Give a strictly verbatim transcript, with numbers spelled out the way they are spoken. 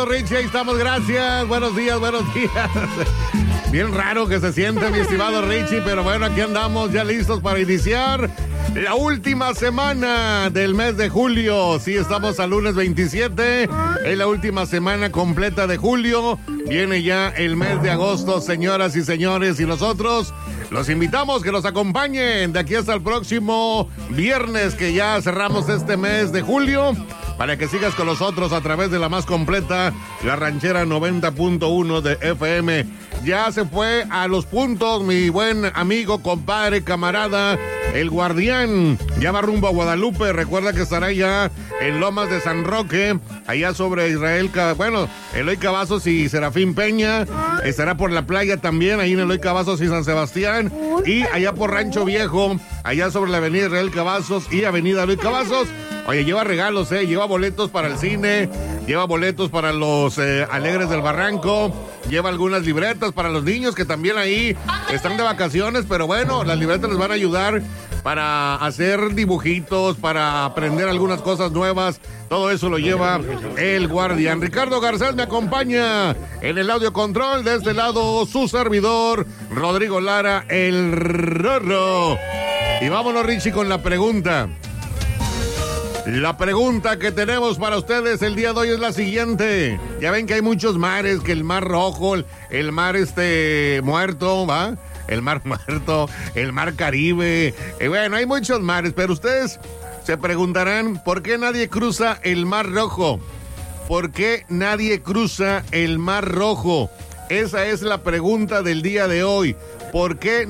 Richie, ahí estamos, gracias. Buenos días, buenos días. Bien raro que se siente, mi estimado Richie, pero bueno, aquí andamos ya listos para iniciar la última semana del mes de julio. Sí, estamos al lunes veintisiete, es la última semana completa de julio. Viene ya el mes de agosto, señoras y señores, y nosotros los invitamos que nos acompañen de aquí hasta el próximo viernes, que ya cerramos este mes de julio, para que sigas con nosotros a través de la más completa, la ranchera noventa punto uno de F M. Ya se fue a los puntos mi buen amigo, compadre, camarada, el Guardián. Ya va rumbo a Guadalupe. Recuerda que estará ya en Lomas de San Roque, allá sobre Israel, bueno, Eloy Cavazos y Serafín Peña. Estará por la playa también, ahí en Eloy Cavazos y San Sebastián. Y allá por Rancho Viejo, allá sobre la avenida Israel Cavazos y avenida Eloy Cavazos. Oye, lleva regalos, eh, lleva boletos para el cine, lleva boletos para los eh, Alegres del Barranco, lleva algunas libretas para los niños que también ahí están de vacaciones, pero bueno, las libretas les van a ayudar para hacer dibujitos, para aprender algunas cosas nuevas. Todo eso lo lleva el Guardián. Ricardo Garcés me acompaña en el audio control. De este lado, su servidor, Rodrigo Lara, el Rorro. Y vámonos, Richie, con la pregunta. La pregunta que tenemos para ustedes el día de hoy es la siguiente. Ya ven que hay muchos mares, que el mar rojo, el, el mar este muerto, ¿va? El mar muerto, el mar Caribe. Y bueno, hay muchos mares, pero ustedes se preguntarán, ¿por qué nadie cruza el mar rojo? ¿Por qué nadie cruza el mar rojo? Esa es la pregunta del día de hoy. ¿Por qué